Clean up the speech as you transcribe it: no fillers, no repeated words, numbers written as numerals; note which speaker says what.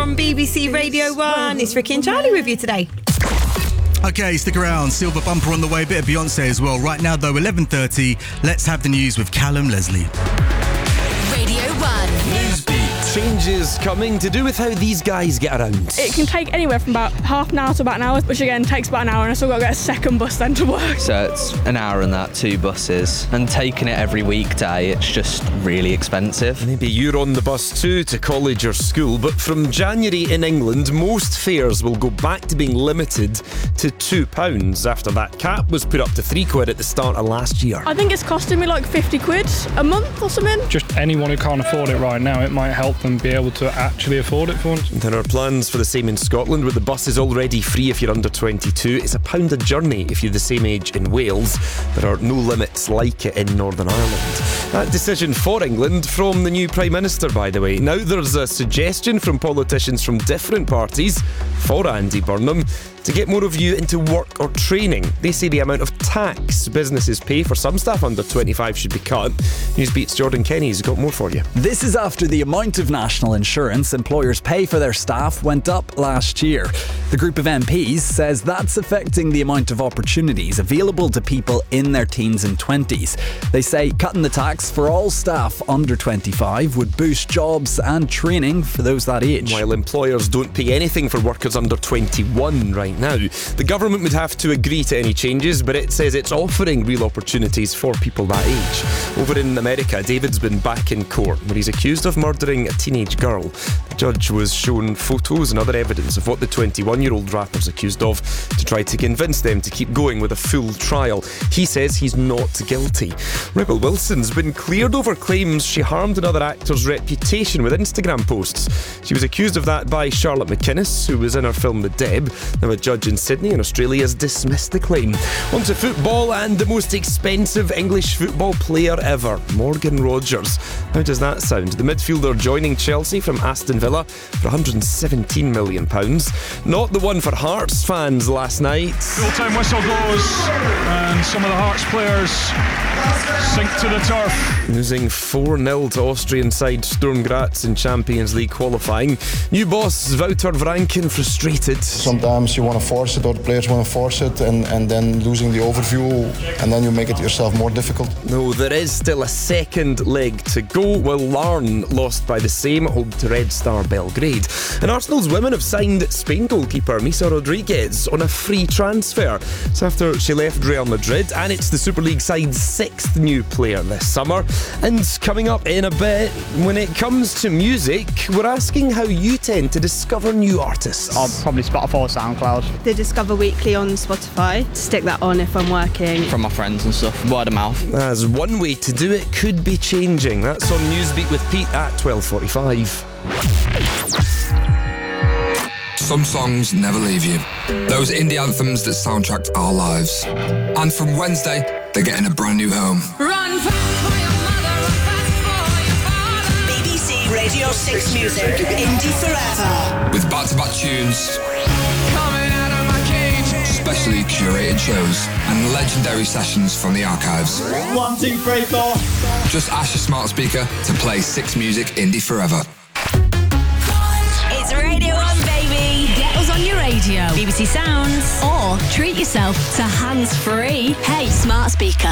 Speaker 1: from BBC Radio 1. It's Ricky and Charlie with you today.
Speaker 2: Okay, stick around. Silver bumper on the way. Bit of Beyonce as well. Right now, though, 11:30. Let's have the news with Callum Leslie.
Speaker 3: Radio 1.
Speaker 4: Newsbeat. Changes coming to do with how these guys get around.
Speaker 5: It can take anywhere from about half an hour to about an hour, which again takes about an hour, and I still got to get a second bus then to work.
Speaker 6: So it's an hour and that, 2 buses. And taking it every weekday, it's just really expensive.
Speaker 4: Maybe you're on the bus too to college or school, but from January in England, most fares will go back to being limited to £2 after that cap was put up to £3 at the start of last year.
Speaker 5: I think it's costing me like 50 quid a month or something.
Speaker 7: Just anyone who can't afford it right now, it might help them be able to actually afford it for once.
Speaker 4: There are plans for the same in Scotland, where the bus is already free if you're under 22. It's £1 a journey if you're the same age in Wales. There are no limits like it in Northern Ireland. That decision for England from the new Prime Minister, by the way. Now there's a suggestion from politicians from different parties for Andy Burnham to get more of you into work or training. They say the amount of tax businesses pay for some staff under 25 should be cut. Newsbeat's Jordan Kenny's got more for you.
Speaker 8: This is after the amount of national insurance employers pay for their staff went up last year. The group of MPs says that's affecting the amount of opportunities available to people in their teens and 20s. They say cutting the tax for all staff under 25 would boost jobs and training for those that age.
Speaker 4: While employers don't pay anything for workers under 21 right now, the government would have to agree to any changes, but it says it's offering real opportunities for people that age. Over in America, David's been back in court where he's accused of murdering a teenage girl. The judge was shown photos and other evidence of what the 21-year-old rapper's accused of to try to convince them to keep going with a full trial. He says he's not guilty. Rebel Wilson's been cleared over claims she harmed another actor's reputation with Instagram posts. She was accused of that by Charlotte McInnes, who was in her film The Deb. Now a judge in Sydney in Australia has dismissed the claim. On to football and the most expensive English football player ever, Morgan Rogers. How does that sound? The midfielder joining Chelsea from Aston Villa for £117 million. Not the one for Hearts fans last night.
Speaker 7: Full-time whistle goes and some of the Hearts players sink to the turf.
Speaker 4: Losing 4-0 to Austrian side Sturm Graz in Champions League qualifying. New boss Wouter Vranken frustrated.
Speaker 9: Sometimes you want to force it, or the players want to force it, and then losing the overview, and then you make it yourself more difficult.
Speaker 4: No, there is still a second leg to go, while Larne lost by the same at home to Red Star Belgrade. And Arsenal's women have signed Spain goalkeeper Misa Rodriguez on a free transfer. So after she left Real Madrid, and it's the Super League side's 6th new player this summer. And coming up in a bit, when it comes to music, we're asking how you tend to discover new artists.
Speaker 10: I'll probably Spotify or SoundCloud.
Speaker 11: The Discover Weekly on Spotify. Stick that on if I'm working.
Speaker 6: From my friends and stuff, word of mouth.
Speaker 4: As one way to do it could be changing. That's on Newsbeat with Pete at 12:45.
Speaker 12: Some songs never leave you. Those indie anthems that soundtracked our lives. And from Wednesday, they're getting a brand new home.
Speaker 3: Run fast for your mother, run fast for your father.
Speaker 13: BBC Radio 6 Music, Indie Forever.
Speaker 12: With back-to-back tunes,
Speaker 3: Coming out of my cage.
Speaker 12: specially curated shows, and legendary sessions from the archives.
Speaker 14: 1, 2, 3, 4.
Speaker 12: Just ask your smart speaker to play 6 Music Indie Forever.
Speaker 3: It's Radio 1, baby. Get us on your radio, BBC Sounds, or treat yourself to hands-free. Hey, smart speaker,